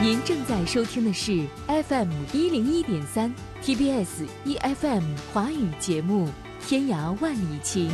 您正在收听的是 FM101.3 TBS EFM 华语节目《天涯万里情》。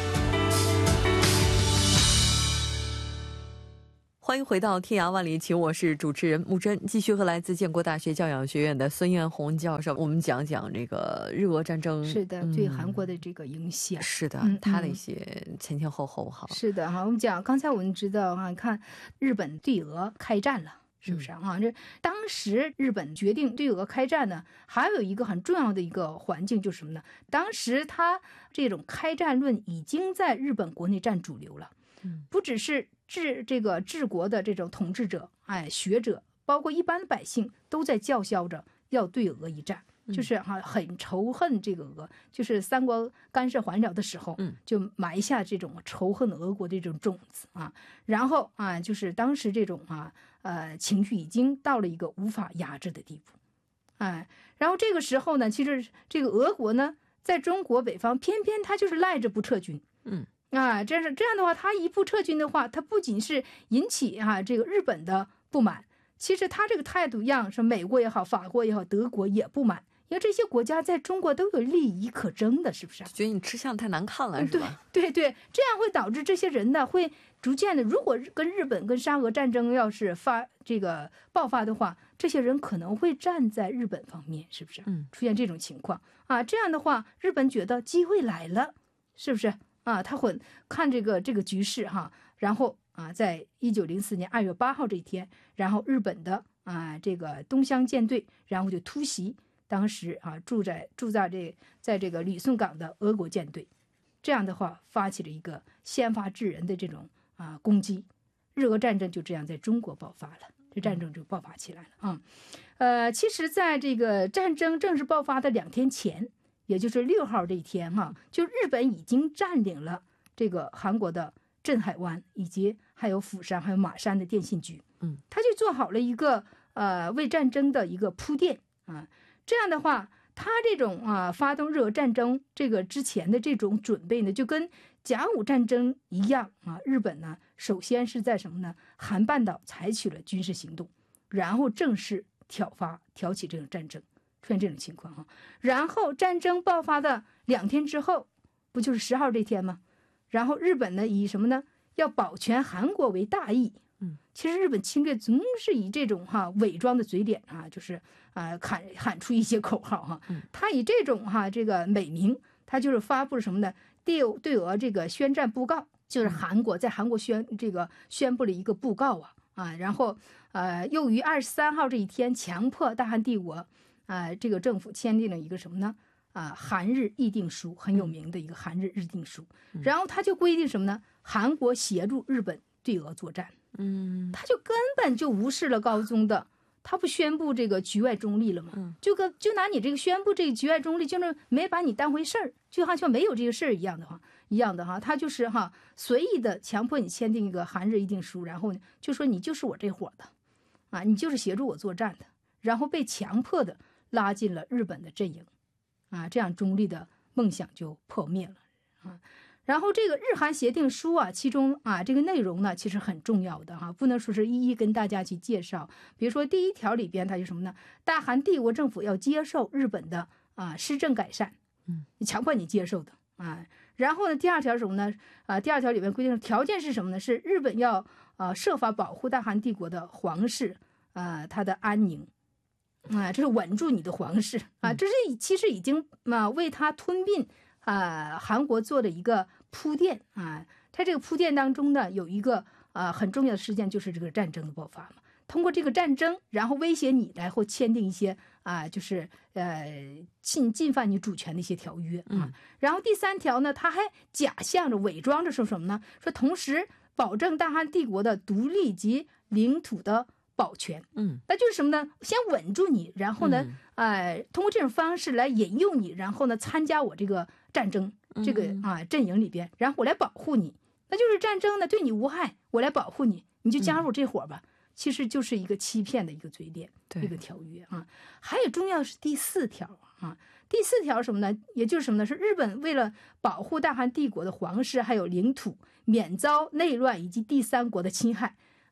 欢迎回到天涯万里情，我是主持人木真，继续和来自建国大学教养学院的孙艳红教授，我们讲讲这个日俄战争。 是的，对韩国的这个影响。 是的，它的一些前前后后哈。 是的哈，我们讲刚才我们知道哈，看日本对俄开战了。是不是啊？这当时日本决定对俄开战呢，还有一个很重要的一个环境就是什么呢？当时他这种开战论已经在日本国内占主流了，不只是治国的这种统治者，学者，包括一般的百姓都在叫嚣着要对俄一战。就是很仇恨这个俄，就是三国干涉还辽的时候，就埋下这种仇恨俄国的这种种子啊。然后就是当时这种情绪已经到了一个无法压制的地步，然后这个时候呢，其实这个俄国呢，在中国北方偏偏他就是赖着不撤军，这样的话，他一不撤军的话，他不仅是引起这个日本的不满，其实他这个态度让是美国也好，法国也好，德国也不满。因为这些国家在中国都有利益可争的，是不是？ 觉得你吃相太难看了，是吧？ 对，这样会导致这些人呢，会逐渐的，如果跟日本跟沙俄战争要是爆发的话，这些人可能会站在日本方面，是不是？出现这种情况这样的话，日本觉得机会来了，是不是他会看这个局势然后在1904年2月8号这一天，然后日本的这个东乡舰队，然后就突袭。当时驻在这个吕宋港的俄国舰队，这样的话发起了一个先发制人的这种攻击，日俄战争就这样在中国爆发了，这战争就爆发起来了其实在这个战争正式爆发的2天前，也就是6号这一天就日本已经占领了这个韩国的镇海湾，以及还有釜山还有马山的电信局，他就做好了一个为战争的一个铺垫这样的话，他这种发动日俄战争这个之前的这种准备呢，就跟甲午战争一样日本呢，首先是在什么呢？韩半岛采取了军事行动，然后正式挑起这种战争，出现这种情况然后战争爆发的2天之后，不就是10号这天吗？然后日本呢，以什么呢？要保全韩国为大义。其实日本侵略总是以这种伪装的嘴脸就是喊出一些口号他以这种这个美名，他就是发布了什么呢？对俄这个宣战布告，就是韩国宣布了一个布告然后又于23号这一天强迫大韩帝国这个政府签订了一个什么呢？韩日议定书，很有名的一个韩日议定书。然后他就规定什么呢？韩国协助日本对俄作战。他就根本就无视了高宗的，他不宣布这个局外中立了吗？就拿你这个宣布这个局外中立，就是没把你当回事儿，就好像没有这个事儿一样的他就是随意的强迫你签订一个韩日议定书，然后呢就说你就是我这伙的你就是协助我作战的，然后被强迫的拉进了日本的阵营这样中立的梦想就破灭了然后这个日韩协定书其中这个内容呢其实很重要的不能说是一一跟大家去介绍。比如说第1条里边它就什么呢？大韩帝国政府要接受日本的施政改善，强迫你接受的然后呢第2条是什么呢？第2条里面规定条件是什么呢？是日本要设法保护大韩帝国的皇室它的安宁这是稳住你的皇室这是其实已经为他吞并韩国做了一个铺垫在这个铺垫当中呢，有一个很重要的事件，就是这个战争的爆发嘛。通过这个战争，然后威胁你，然后签订一些就是侵犯你主权的一些条约然后第3条呢，他还假象着伪装着说什么呢？说同时保证大韩帝国的独立及领土的保全那就是什么呢？先稳住你，然后呢通过这种方式来引诱你，然后呢参加我这个战争这个阵营里边，然后我来保护你，那就是战争呢对你无害，我来保护你，你就加入这伙吧其实就是一个欺骗的一个嘴脸，一个条约还有重要的是第4条第4条什么呢？也就是什么呢？是日本为了保护大韩帝国的皇室还有领土免遭内乱以及第3国的侵害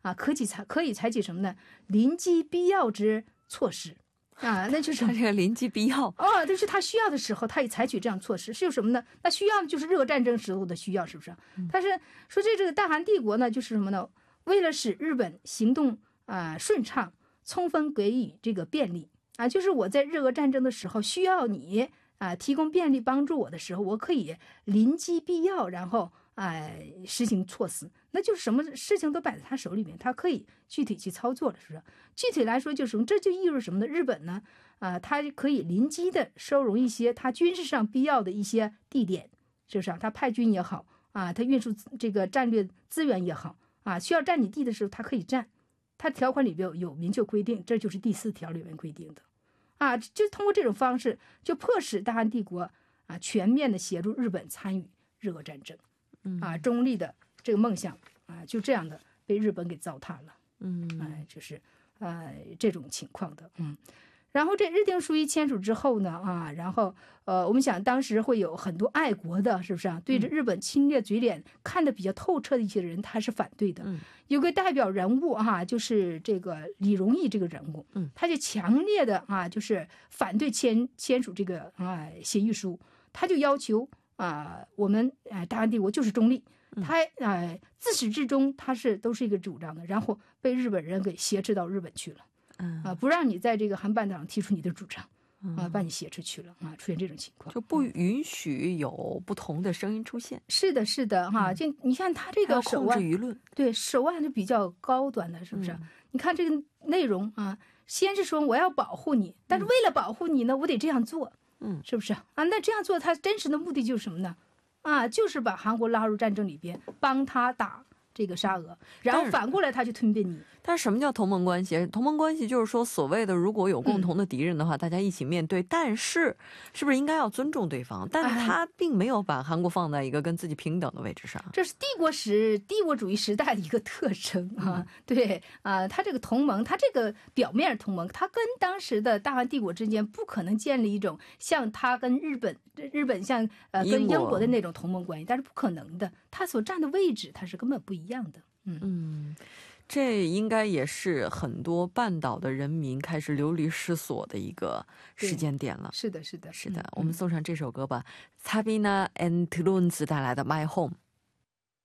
可以采取什么呢？临机必要之措施。那就是他这个临机必要就是他需要的时候，他也采取这样措施，是有什么呢？那需要的就是日俄战争时候的需要，是不是？但是说这个大韩帝国呢，就是什么呢？为了使日本行动顺畅，充分给予这个便利就是我在日俄战争的时候需要你提供便利帮助我的时候，我可以临机必要，然后实行措施，那就是什么事情都摆在他手里面，他可以具体去操作了，是不是？具体来说就是这就意味着什么呢？日本呢，他可以临机的收容一些他军事上必要的一些地点，是不是他派军也好他运输这个战略资源也好需要占你地的时候，他可以占。他条款里边有明确规定，这就是第4条里面规定的就通过这种方式，就迫使大韩帝国全面的协助日本参与日俄战争。中立的这个梦想就这样的被日本给糟蹋了。就是这种情况的。然后这日定书一签署之后呢然后我们想当时会有很多爱国的，是不是对着日本侵略嘴脸看得比较透彻的一些人，他是反对的。有个代表人物就是这个李荣义这个人物，他就强烈的就是反对签署这个协议书，他就要求我们大韩帝国就是中立，他自始至终他都是一个主张的，然后被日本人给挟持到日本去了。不让你在这个韩半岛上提出你的主张把你挟持去了出现这种情况， 就不允许有不同的声音出现。 是的是的就你看他这个手腕， 控制舆论， 对，手腕就比较高端的，是不是？你看这个内容先是说我要保护你，但是为了保护你呢，我得这样做，是不是那这样做他真实的目的就是什么呢？就是把韩国拉入战争里边，帮他打这个沙俄，然后反过来他就吞并你。 但是什么叫同盟关系？同盟关系就是说所谓的如果有共同的敌人的话，大家一起面对，但是是不是应该要尊重对方？但他并没有把韩国放在一个跟自己平等的位置上。 这是帝国主义时代的一个特征对他这个同盟，他这个表面同盟，他跟当时的大韩帝国之间不可能建立一种像他跟日本像跟英国的那种同盟关系，但是不可能的，他所占的位置他是根本不一样的。 这应该也是很多半岛的人民开始流离失所的一个时间点了。 是的是的是的，我们送上这首歌吧，Sabina and Tlons带来的 My Home。